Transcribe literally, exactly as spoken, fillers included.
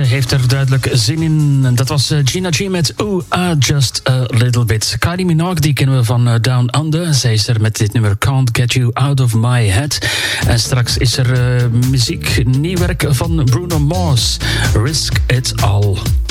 heeft er duidelijk zin in. Dat was Gina G met Ooh, uh, Just a Little Bit. Kylie Minogue, die kennen we van uh, Down Under. Zij is er met dit nummer Can't Get You Out of My Head. En straks is er uh, muziek, nieuw werk van Bruno Mars. Risk It All.